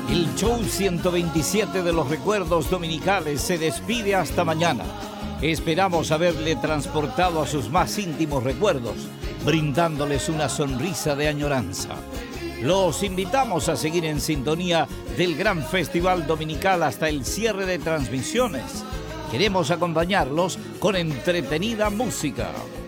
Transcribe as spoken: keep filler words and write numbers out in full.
El show ciento veintisiete de los recuerdos dominicales se despide hasta mañana. Esperamos haberle transportado a sus más íntimos recuerdos, brindándoles una sonrisa de añoranza. Los invitamos a seguir en sintonía del gran Festival Dominical hasta el cierre de transmisiones. Queremos acompañarlos con entretenida música.